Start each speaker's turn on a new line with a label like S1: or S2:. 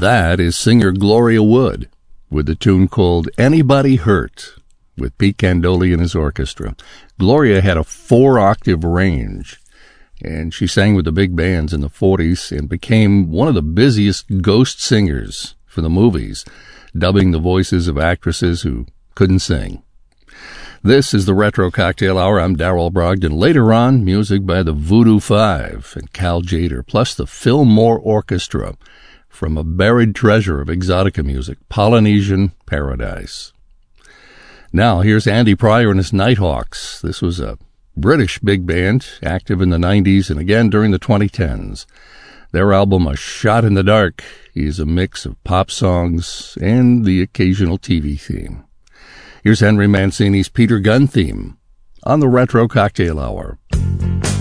S1: That is singer Gloria Wood with the tune called Anybody Hurt with Pete Candoli and his orchestra. Gloria had a 4-octave range, and she sang with the big bands in the 40s and became one of the busiest ghost singers for the movies, dubbing the voices of actresses who couldn't sing. This is the Retro Cocktail Hour. I'm Darrell Brogdon. Later on, music by the Voodoo Five and Cal Tjader, plus the Fillmore Orchestra from a buried treasure of exotica music, Polynesian Paradise. Now, here's Andy Pryor and his Nighthawks. This was a British big band, active in the 90s and again during the 2010s. Their album, A Shot in the Dark, is a mix of pop songs and the occasional TV theme. Here's Henry Mancini's Peter Gunn theme on the Retro Cocktail Hour.